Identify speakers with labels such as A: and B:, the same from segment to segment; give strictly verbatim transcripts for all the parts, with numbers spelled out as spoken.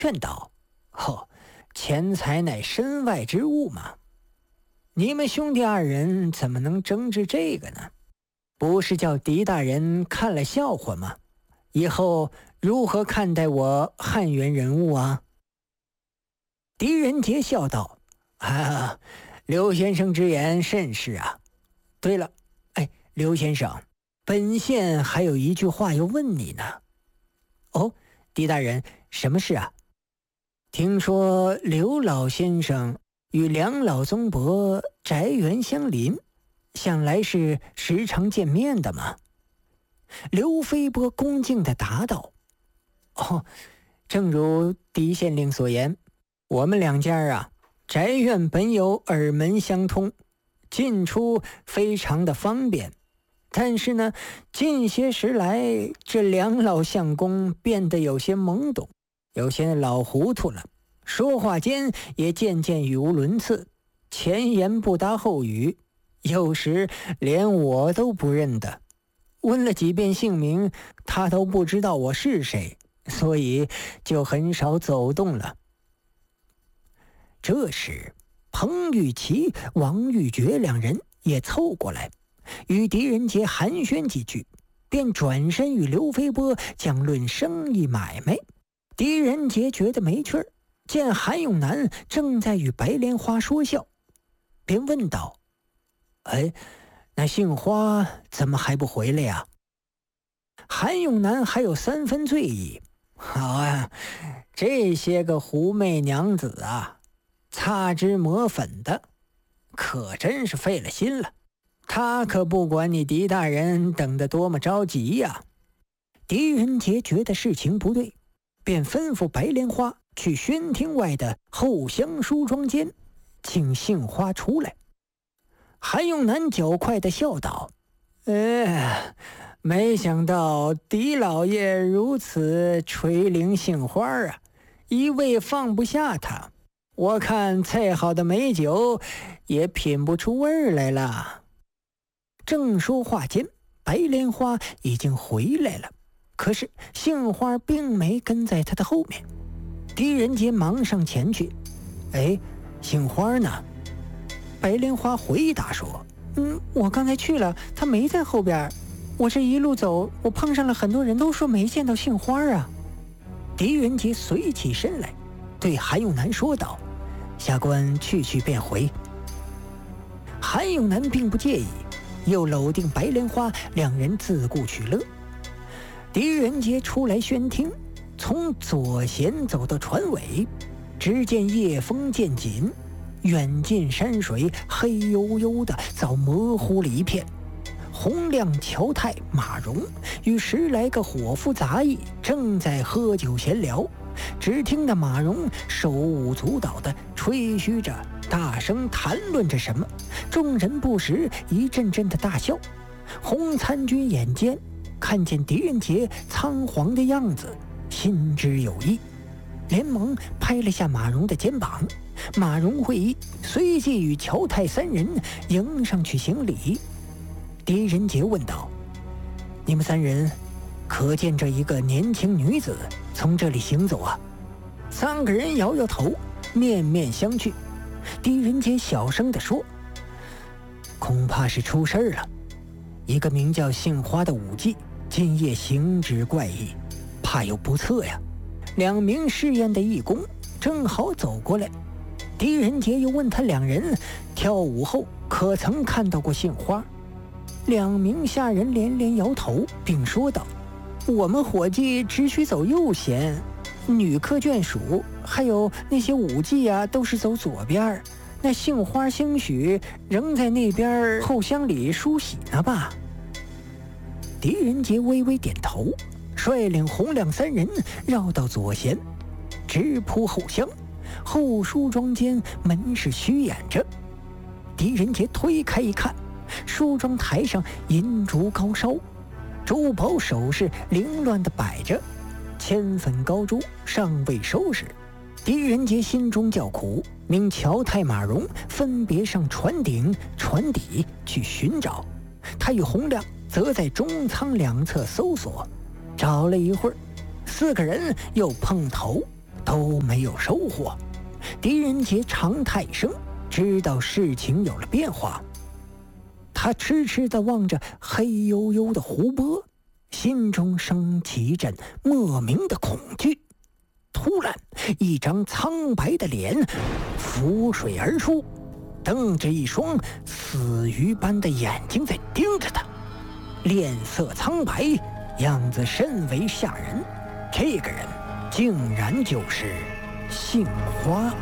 A: 劝道：哦，钱财乃身外之物嘛，你们兄弟二人怎么能争执这个呢？不是叫狄大人看了笑话吗？以后如何看待我汉源人物啊？狄仁杰笑道：啊，刘先生之言甚是啊。对了，哎，刘先生，本县还有一句话要问你呢。哦，狄大人，什么事啊？听说刘老先生与梁老宗伯宅园相邻，想来是时常见面的嘛。刘飞波恭敬地答道：哦，正如狄县令所言，我们两家啊，宅院本有耳门相通，进出非常的方便。但是呢，近些时来，这梁老相公变得有些懵懂，有些老糊涂了，说话间也渐渐语无伦次，前言不搭后语，有时连我都不认得。问了几遍姓名，他都不知道我是谁，所以就很少走动了。这时，彭玉琪、王玉珏两人也凑过来，与狄仁杰寒暄几句，便转身与刘飞波讲论生意买卖。狄仁杰觉得没趣儿，见韩永南正在与白莲花说笑，便问道：哎，那杏花怎么还不回来呀？韩永南还有三分醉意：好啊，这些个狐媚娘子啊，擦脂抹粉的，可真是费了心了。他可不管你狄大人等得多么着急呀。狄仁杰觉得事情不对，便吩咐白莲花去宣厅外的后厢梳妆间请杏花出来。韩永南较快地笑道：哎，没想到狄老爷如此垂怜杏花啊，一味放不下他，我看再好的美酒也品不出味儿来了。正说话间，白莲花已经回来了，可是杏花并没跟在他的后面。狄仁杰忙上前去：哎，杏花呢？白莲花回答说：嗯，我刚才去了，他没在后边。我这一路走，我碰上了很多人，都说没见到杏花啊。狄仁杰随起身来，对韩永南说道：下官去去便回。韩永南并不介意，又搂定白莲花，两人自顾取乐。狄仁杰出来宣厅，从左贤走到船尾，只见夜风渐紧，远近山水黑黝黝的，早模糊了一片。洪亮、乔泰、马荣与十来个伙夫杂役正在喝酒闲聊，只听得马荣手舞足蹈地吹嘘着，大声谈论着什么，众人不时一阵阵的大笑。洪参军眼尖，看见狄仁杰仓皇的样子，心知有意，连忙拍了下马荣的肩膀。马荣会意，随即与乔泰三人迎上去行礼。狄仁杰问道：你们三人可见这一个年轻女子从这里行走啊？三个人摇摇头，面面相觑。狄仁杰小声地说：恐怕是出事了，一个名叫杏花的武妓今夜行止怪异，怕有不测呀。两名试验的义工正好走过来，狄仁杰又问他两人跳舞后可曾看到过杏花。两名下人连连摇头，并说道：我们伙计只许走右贤，女客眷属还有那些舞妓啊，都是走左边。那杏花兴许仍在那边后厢里梳洗呢吧？狄仁杰微微点头，率领洪亮三人绕到左贤，直扑后厢。后梳妆间门是虚掩着，狄仁杰推开一看，梳妆台上银烛高烧，珠宝首饰凌乱地摆着，铅粉高珠尚未收拾。狄仁杰心中叫苦，命乔泰、马荣分别上船顶、船底去寻找，他与洪亮则在中舱两侧搜索。找了一会儿，四个人又碰头， 都没有收获。狄仁杰长叹一声，知道事情有了变化。他痴痴地望着黑黝黝的湖泊，心中升起一阵莫名的恐惧。突然，一张苍白的脸浮水而出，瞪着一双死鱼般的眼睛在盯着他，脸色苍白，样子甚为吓人。这个人竟然就是杏花。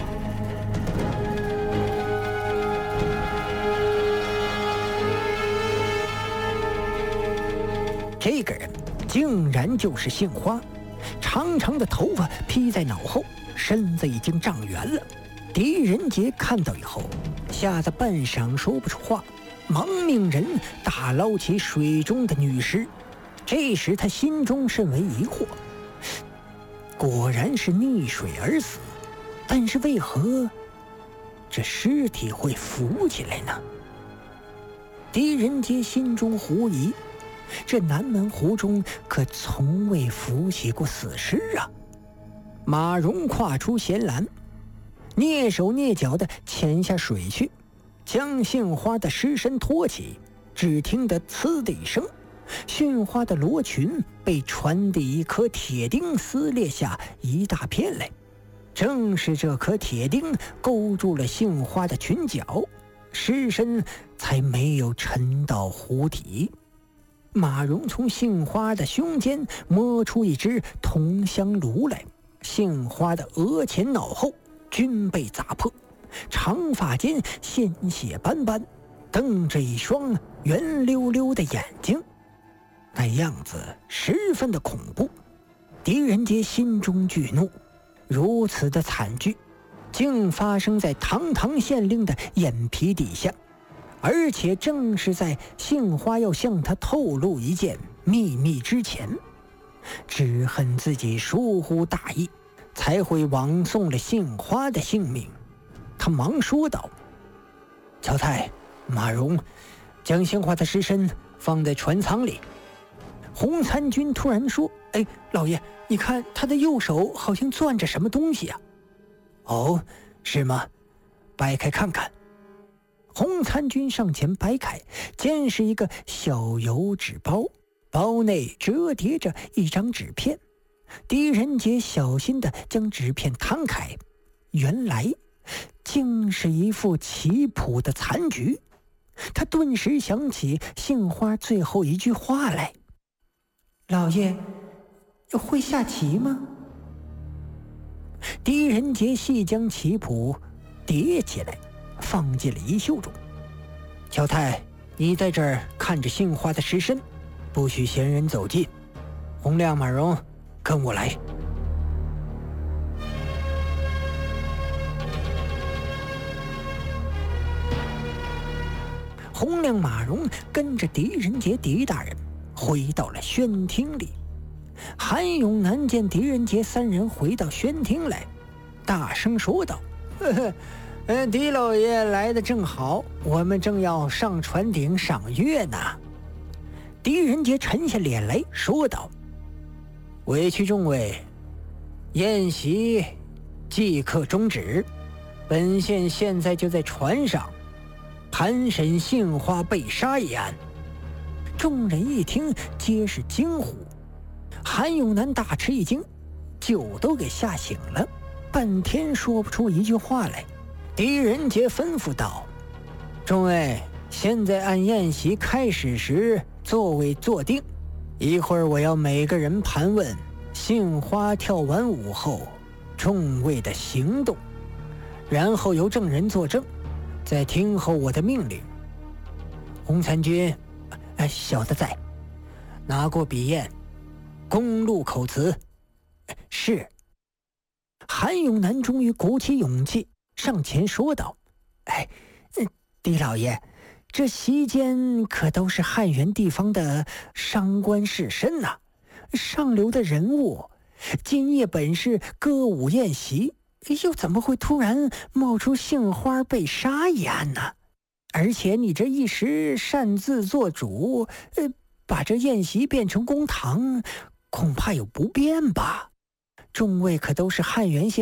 A: 这个人竟然就是杏花，长长的头发披在脑后，身子已经长圆了。狄仁杰看到以后，吓得半晌说不出话，忙命人打捞起水中的女尸。这时他心中甚为疑惑，果然是溺水而死，但是为何这尸体会浮起来呢？狄仁杰心中狐疑，这南门湖中可从未浮起过死尸啊！马蓉跨出舷栏，蹑手蹑脚地潜下水去，将杏花的尸身托起。只听得“呲”的一声，杏花的罗裙被船底一颗铁钉撕裂下一大片来。正是这颗铁钉勾住了杏花的裙角，尸身才没有沉到湖底。马蓉从杏花的胸间摸出一只铜香炉来，杏花的额前脑后均被砸破，长发间鲜血斑斑，瞪着一双圆溜溜的眼睛，那样子十分的恐怖。狄仁杰心中巨怒，如此的惨剧竟发生在堂堂县令的眼皮底下，而且正是在杏花要向他透露一件秘密之前。只恨自己疏忽大意，才会枉送了杏花的性命。他忙说道：“乔太、马蓉，将杏花的尸身放在船舱里。”洪参军突然说：“哎，老爷，你看他的右手好像攥着什么东西啊？”“哦，是吗？掰开看看。”洪参军上前掰开，见是一个小油纸包，包内折叠着一张纸片。狄仁杰小心地将纸片摊开，原来竟是一副棋谱的残局。他顿时想起杏花最后一句话来：“老爷，会下棋吗？”狄仁杰细将棋谱叠起来，放进了衣袖中。“乔太，你在这儿看着杏花的尸身，不许闲人走近。洪亮、马蓉，跟我来。”洪亮、马蓉跟着狄仁杰、狄大人回到了宣厅里。韩永南见狄仁杰三人回到宣厅来，大声说道：“呵呵，呃，狄老爷来的正好，我们正要上船顶赏月呢。”狄仁杰沉下脸来说道：“委屈众位，宴席即刻终止，本县现在就在船上盘审杏花被杀一案。”众人一听，皆是惊呼。韩永南大吃一惊，酒都给吓醒了，半天说不出一句话来。狄仁杰吩咐道：“众位，现在按宴席开始时座位坐定，一会儿我要每个人盘问杏花跳完舞后众位的行动，然后由证人作证，再听候我的命令。”洪参军，哎，小的在。拿过笔砚，公录口词。是。韩永南终于鼓起勇气上前说道：“哎，狄老爷，这席间可都是汉源地方的商官士绅呐、啊，上流的人物。今夜本是歌舞宴席，又怎么会突然冒出杏花被杀一案呢？而且你这一时擅自做主，呃，把这宴席变成公堂，恐怕有不便吧？ 众位可都是汉元县